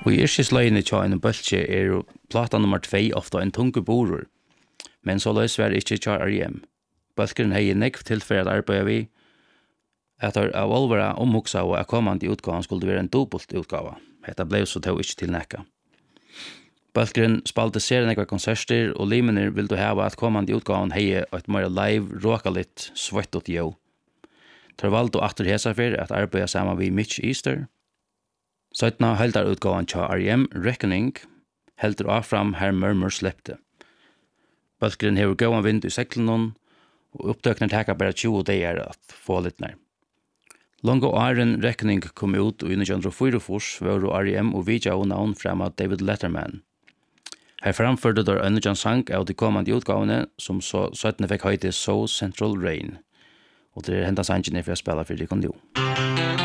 Og i yrkesløyene tja en bøltje plata nummer 2 ofta en tunge borur, men så løs var ikke tja R.E.M. Bølkeren hei nekv tilfære at arbeida vi, at av olvera omhugsa og at kommande utgavan skulle være en dubbelt utgava. Hetta blei så tog ikke til nekka. Bølkeren spalte serien nekva konserter, og limener vil du hava at kommande utgavan hei et mer live, råkalit, svettot jo. Tar valgt og atter hesa for at arbeida saman vi Mitch Easter. Søytna heldar utgavan tja R.E.M. Reckoning heldur affram her Murmur slepte. Bølkeren hever gåan vind i seklenon, og upptøkner teka bare 20 dager at få litt nær. Longa åren Reckoning kom ut i 1944 var R.E.M. og vidja og navn frem av David Letterman. Her framførte der ønnejan sang av de kommande utgavene, som så 17 fikk høyde So Central Rain. Og det henda sangen for å spela for de kan jo.